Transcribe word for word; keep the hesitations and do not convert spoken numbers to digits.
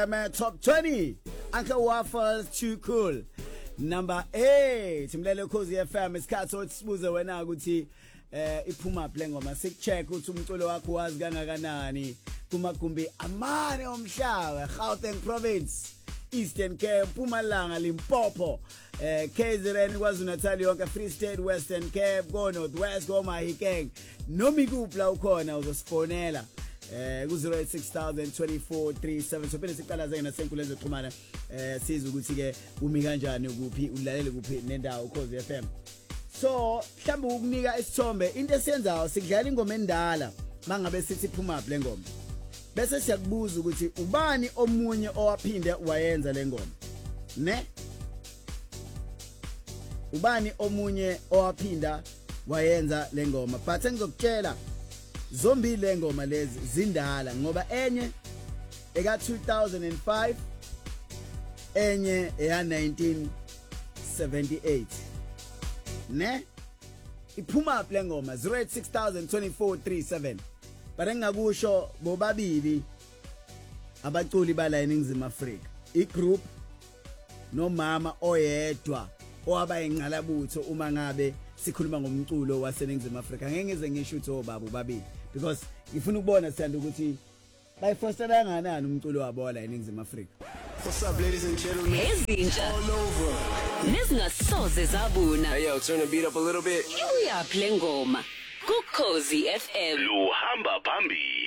My top twenty. Uncle Waffles Too Cool. Number eight. Mlelo Khosi F M isikhathi otsibuze wena ukuthi eh iphuma up lengoma sikucheck ukuthi umculo wakho wazi kangakanani kumagumbi amane omhlaba Gauteng Province Eastern Cape Mpumalanga Limpopo eh K Z N KwaZulu-Natal yonke Free State Western Cape go North West go Mahikeng noma ikupla ukhona uzosifonela eh ku zero eight six thousand twenty-four thirty-seven so phela siqala zake nasenkulu ezoxhumana eh siza ukuthi ke umi kanjani kuphi ulalele kuphi nendawo Khosi F M. So mhlawumbe ukunika isithombe into esiyenzayo sikudlala ingoma endala mangabe sithi phuma up lengoma bese siyakubuza ukuthi ubani omunye owaphinde wayenza lengoma ne ubani omunye owaphinda wayenza lengoma but engizokutshela zombili lengoma lezi zindala ngoba enye eka two thousand five enye eya nineteen seventy-eight ne iphuma up lengoma zero eight six thousand twenty-four thirty-seven but engakusho bobabili abaculi bala eNingizimu Afrika igroup nomama oyedwa owaba ingqalabutho uma ngabe sikhuluma ngomculo waseNingizimu Afrika ngeke ngize ngisho ukuthi obaba babili because ngifuna ukubona siyanda ukuthi bayifostela kangakanani umculo wabo la eNingizimu Afrika. What's up, ladies and gentlemen? Ezintsha All over. nezingasoze zabuna Hey, yo, turn the beat up a little bit. uyaphi lengoma ku Khosi F M Luhamba phambili.